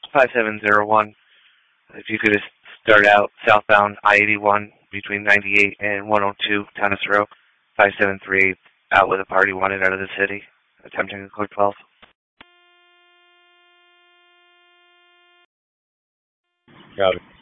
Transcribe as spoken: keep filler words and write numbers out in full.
five seven zero one. If you could just start out southbound I eighty-one between ninety-eight and one oh two, Tanis Row, five seven three eight, out with a party wanted out of the city, attempting to code twelve. Got it.